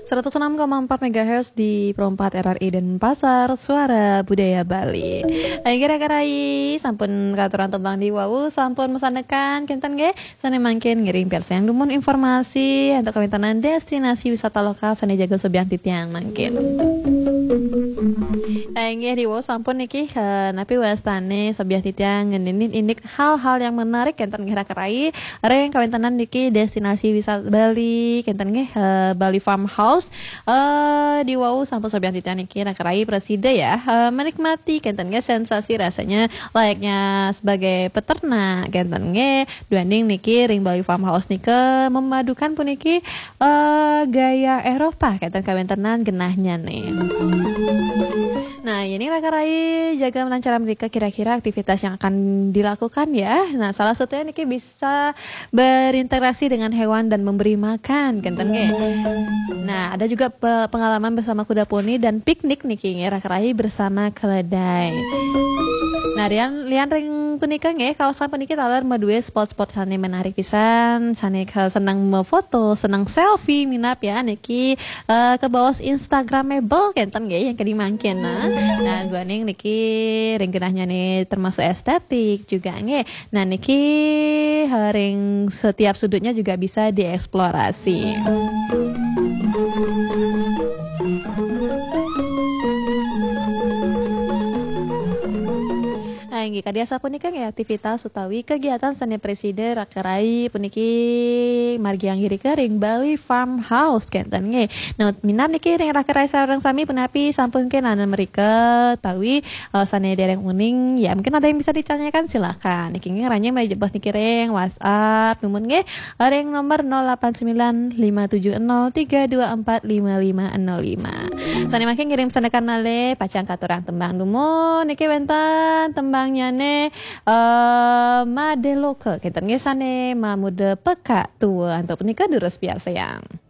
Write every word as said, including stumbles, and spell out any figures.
seratus enam koma empat megahertz di Perempat R R I dan Pasar Suara Budaya Bali. Akhirnya karai sampun katuran tembang di wau sampun mesanekan kinten ge sane mangkin ngiring persen yang dumun informasi untuk kawintanan destinasi wisata lokal sane jaga sobiang titiang mangkin. Akhirnya di wau sampun niki napi wastane sobiang titiang ngeninit indik hal-hal yang menarik kinten ngira karai reng kawintanan niki destinasi wisata Bali kinten ge Bali Farmhouse uh, di wau sampun sobiang titian niki nakarai preside ya uh, menikmati kenten ge sensasi rasanya layaknya sebagai peternak kenten ge duanding niki ring Bali Farmhouse nike memadukan puniki uh, gaya Eropa kenten kawentenan genahnya nih. Nah ini nakarai jaga melancaran mereka kira-kira aktivitas yang akan dilakukan ya. Nah salah satunya niki bisa berinteraksi dengan hewan dan memberi makan kenten ge. Nah, ada juga pe- pengalaman bersama kuda poni dan piknik niki ngira-kirai bersama keledai. Nah, lian lian ring punika nggih kawasan puniki taler madue spot-spot sane menarik pisan, sane senang memfoto, senang selfie minap ya niki uh, ke bawah instagramable kenten nggih yang kedimangkin nah. Nah, guaning niki ring genahnya nih termasuk estetik juga nggih. Nah, niki ring setiap sudutnya juga bisa dieksplorasi. Anggi kadiasa punika ya aktivitas utawi kegiatan seni presiden rakarai puniki margi yang giri kering Bali Farmhouse kenten nge. Nah minat niki ring rakarai sareng sami penapi sampun kenanan mereka tawi uh, sane dereng uning ya mungkin ada yang bisa ditanyakan silakan. Niki ngeranya mulai jebos niki ring WhatsApp numun nge ring nomor nol delapan sembilan lima tujuh nol tiga dua empat lima lima nol lima. Sane makin ngirim sanekan nale pacang katurang tembang numun niki wentan tembang nyane uh, made lokal kita ngesane mamude peka tua untuk nikah durus biar sayang.